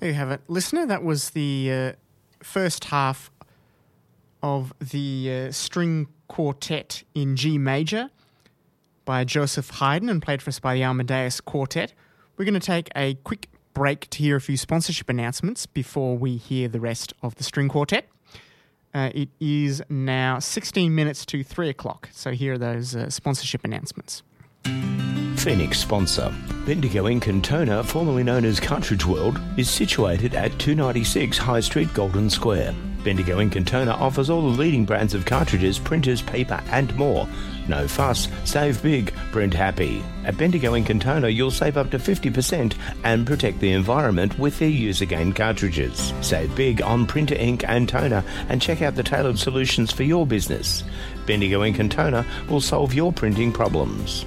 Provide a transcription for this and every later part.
There you have it, listener. That was the first half of the string quartet in G major by Joseph Haydn and played for us by the Amadeus Quartet. We're going to take a quick break to hear a few sponsorship announcements before we hear the rest of the string quartet. It is now 16 minutes to 3 o'clock, so here are those sponsorship announcements. Phoenix sponsor. Bendigo Ink and Toner, formerly known as Cartridge World, is situated at 296 High Street, Golden Square. Bendigo Ink and Toner offers all the leading brands of cartridges, printers, paper and more. No fuss, save big, print happy. At Bendigo Ink and Toner, you'll save up to 50% and protect the environment with their use-again cartridges. Save big on printer ink and toner and check out the tailored solutions for your business. Bendigo Ink and Toner will solve your printing problems.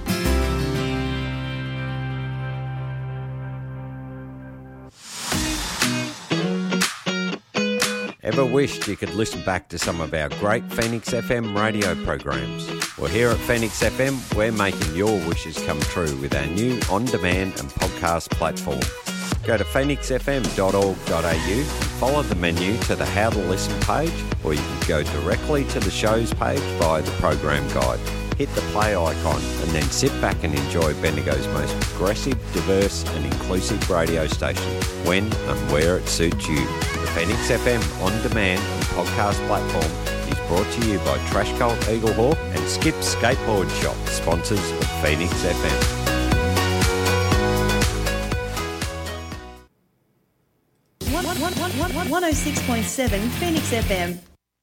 Ever wished you could listen back to some of our great Phoenix FM radio programs? Well, here at Phoenix FM, we're making your wishes come true with our new on-demand and podcast platform. Go to phoenixfm.org.au and follow the menu to the How to Listen page, or you can go directly to the shows page via the program guide. Hit the play icon and then sit back and enjoy Bendigo's most progressive, diverse and inclusive radio station when and where it suits you. The Phoenix FM on-demand and podcast platform is brought to you by Trash Cult Eaglehawk and Skip Skateboard Shop, sponsors of Phoenix FM. One 106.7 Phoenix FM.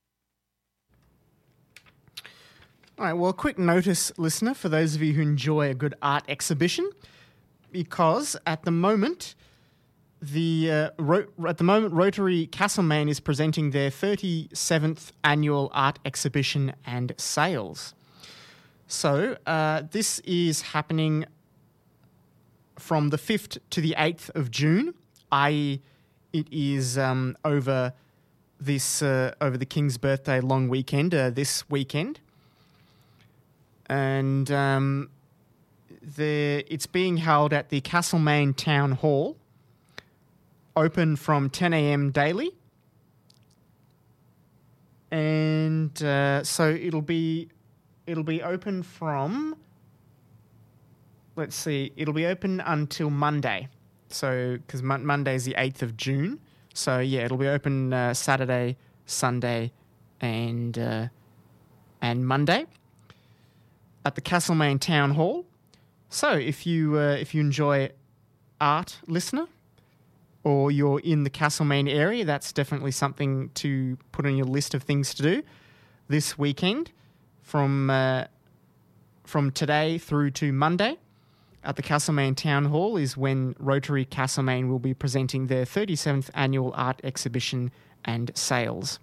All right, well, quick notice, listener, for those of you who enjoy a good art exhibition, because at the moment, Rotary Castlemaine is presenting their 37th annual art exhibition and sales. So this is happening from the 5th to the 8th of June, i.e. it is over the King's Birthday long weekend, this weekend. And it's being held at the Castlemaine Town Hall, open from 10 a.m. daily. And so it'll be open from, it'll be open until Monday. So, because Monday is the 8th of June. So, yeah, it'll be open Saturday, Sunday, and Monday at the Castlemaine Town Hall. So, if you enjoy art, listener, or you're in the Castlemaine area, that's definitely something to put on your list of things to do this weekend from today through to Monday. At the Castlemaine Town Hall is when Rotary Castlemaine will be presenting their 37th annual art exhibition and sales.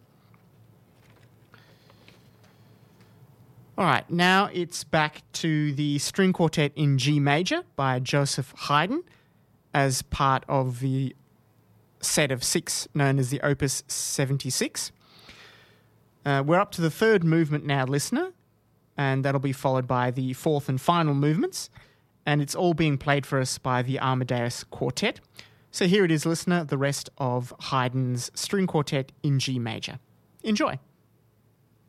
All right, now it's back to the string quartet in G major by Joseph Haydn as part of the set of 6 known as the Opus 76. We're up to the third movement now, listener, and that'll be followed by the fourth and final movements. And it's all being played for us by the Amadeus Quartet. So here it is, listener, the rest of Haydn's string quartet in G major. Enjoy.